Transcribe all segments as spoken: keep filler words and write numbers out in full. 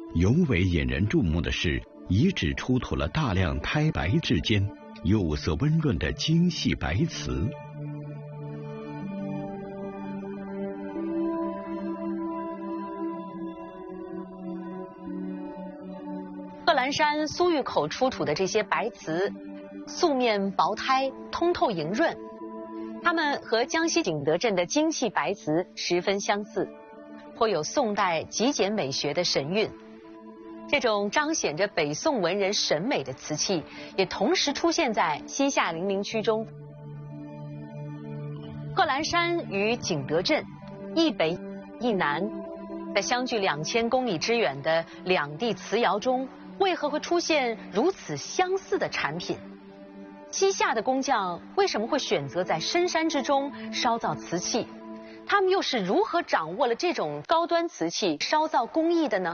尤为引人注目的是，遗址出土了大量胎白质间、釉色温润的精细白瓷。 贺兰山苏峪口出土的这些白瓷，素面薄胎，通透莹润，它们和江西景德镇的精细白瓷十分相似，颇有宋代极简美学的神韵。这种彰显着北宋文人审美的瓷器，也同时出现在西夏陵陵区中。贺兰山与景德镇一北一南，在相距两千公里之远的两地瓷窑中，为何会出现如此相似的产品？西夏的工匠为什么会选择在深山之中烧造瓷器？他们又是如何掌握了这种高端瓷器烧造工艺的呢？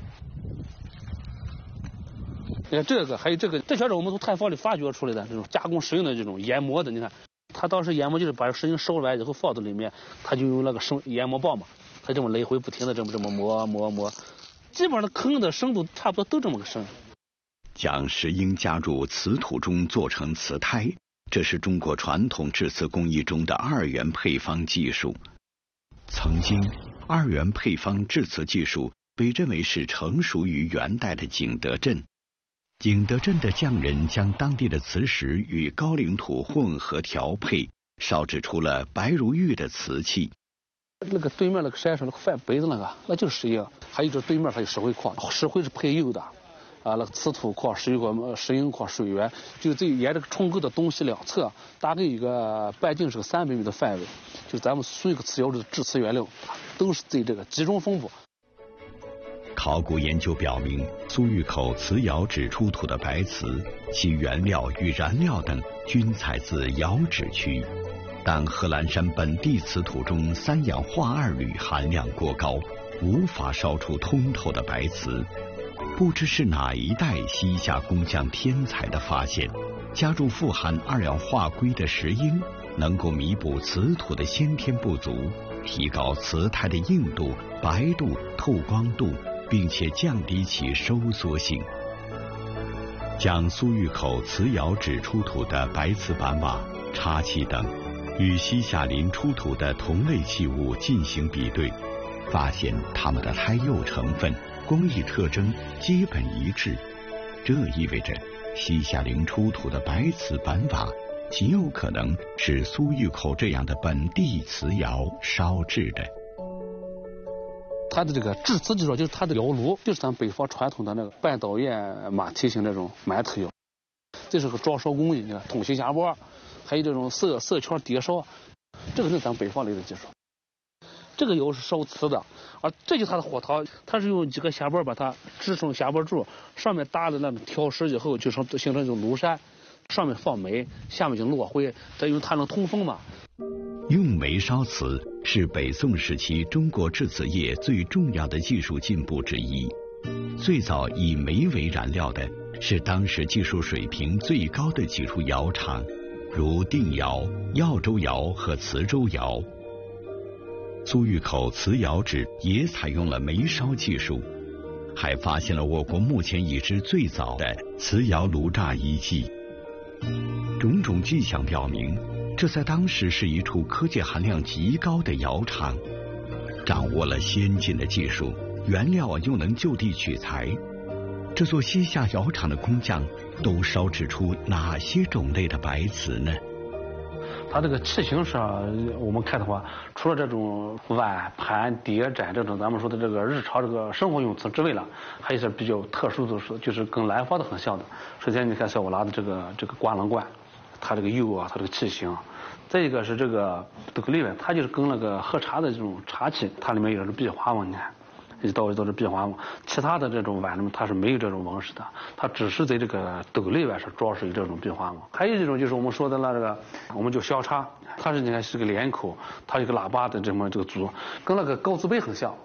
你看这个，还有这个，这全是我们从炭房里发掘出来的这种加工石英的这种研磨的。你看，他当时研磨就是把石英收出来以后放到里面，他就用那个生研磨棒嘛，他这么来回不停的这么这么磨磨磨，基本上坑的深度差不多都这么个深。 将石英加入瓷土中做成瓷胎，这是中国传统制瓷工艺中的二元配方技术。曾经，二元配方制瓷技术被认为是成熟于元代的景德镇。景德镇的匠人将当地的瓷石与高岭土混合调配，烧制出了白如玉的瓷器。 那个对面那个山上那个泛白的那个，那就是石英。还有这对面还有石灰矿，石灰是配釉的，啊，那个瓷土矿、石油矿、石英矿、水源，就这沿这个冲沟的东西两侧，大概一个半径是个三百米的范围，就咱们所有个瓷窑的制瓷原料，都是在这个集中分布。 考古研究表明，苏峪口瓷窑址出土的白瓷，其原料与燃料等均采自窑址区，但贺兰山本地瓷土中三氧化二铝含量过高，无法烧出通透的白瓷。不知是哪一代西夏工匠天才的发现，加入富含二氧化硅的石英，能够弥补瓷土的先天不足，提高瓷胎的硬度、白度、透光度，并且降低其收缩性。将苏峪口瓷窑址出土的白瓷板瓦、茶器等与西夏陵出土的同类器物进行比对，发现它们的胎釉成分、工艺特征基本一致。这意味着西夏陵出土的白瓷板瓦极有可能是苏峪口这样的本地瓷窑烧制的。 它的这个制瓷技术就是它的窑炉，就是咱北方传统的那个半导焰马蹄形那种馒头窑。这是个装烧工艺，你看通形匣钵，还有这种色色圈叠烧，这个是咱北方来的技术。这个窑是烧瓷的，而这就是它的火陶，它是用几个匣钵把它支成匣钵柱，上面搭了那种挑石以后，就成形成一种炉山，上面放煤，下面就落灰，再用它能通风嘛。 用煤烧瓷是北宋时期中国制瓷业最重要的技术进步之一。最早以煤为燃料的是当时技术水平最高的几处窑厂，如定窑、耀州窑和磁州窑。苏峪口瓷窑址也采用了煤烧技术，还发现了我国目前已知最早的瓷窑炉渣遗迹。种种迹象表明，这在当时是一处科技含量极高的窑厂，掌握了先进的技术，原料又能就地取材。这座西夏窑厂的工匠都烧制出哪些种类的白瓷呢？ 它这个器型上，我们看的话，除了这种碗盘碟盏这种咱们说的这个日常这个生活用瓷之外了，还有一些比较特殊的是，就是跟南方的很像的。首先，你看像我拿的这个这个瓜棱罐，它这个釉啊，它这个器型。再一个是这个斗笠碗，它就是跟那个喝茶的这种茶器，它里面有这壁花纹，你看，一道一道的壁花纹。其他的这种碗呢，它是没有这种纹饰的，它只是在这个斗笠碗上装饰有这种壁花纹。还有一种就是我们说的那这个，我们叫香叉，它是你看是个连口，它有个喇叭的这么这个足，跟那个高字杯很像。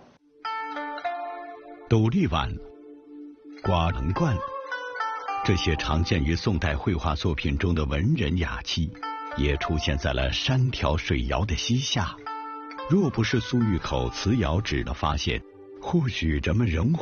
斗笠碗、瓜棱罐，这些常见于宋代绘画作品中的文人雅器，也出现在了山条水窑的西夏。若不是苏峪口瓷窑址的发现，或许人们仍